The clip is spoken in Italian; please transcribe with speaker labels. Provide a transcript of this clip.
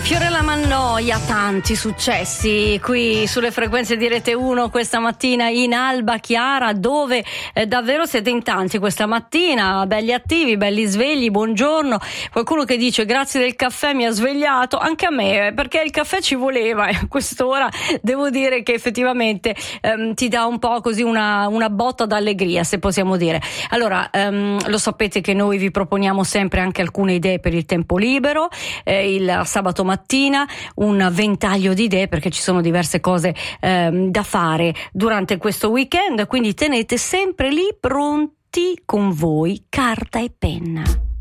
Speaker 1: Fiorella Mannoia, tanti successi qui sulle frequenze di Rete 1 questa mattina in Alba Chiara, dove davvero siete in tanti questa mattina, belli attivi, belli svegli, buongiorno. Qualcuno che dice grazie del caffè mi ha svegliato, anche a me, perché il caffè ci voleva e a quest'ora devo dire che effettivamente ti dà un po' così una botta d'allegria, se possiamo dire. Allora, lo sapete che noi vi proponiamo sempre anche alcune idee per il tempo libero, il sabato mattina un ventaglio di idee, perché ci sono diverse cose da fare durante questo weekend, quindi tenete sempre lì pronti con voi carta e penna.